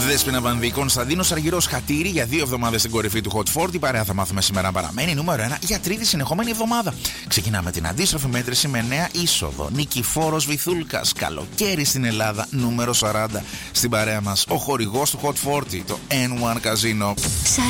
Δέσποινα Βανδύ, Κωνσταντίνος Αργυρός, Χατήρι για 2 εβδομάδες στην κορυφή του Hot 40. Η παρέα θα μάθουμε σήμερα παραμένει νούμερο 1 για τρίτη συνεχόμενη εβδομάδα. Ξεκινάμε την αντίστροφη μέτρηση με νέα είσοδο. Νικηφόρος Βυθούλκας, καλοκαίρι στην Ελλάδα, νούμερο 40. Στην παρέα μας ο χορηγός του Hot 40, το N1 Casino.